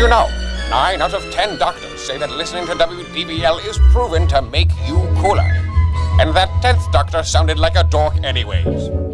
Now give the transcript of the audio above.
you know, 9 out of 10 doctors say that listening to WDVL is proven to make you cooler. And that 10th doctor sounded like a dork anyways.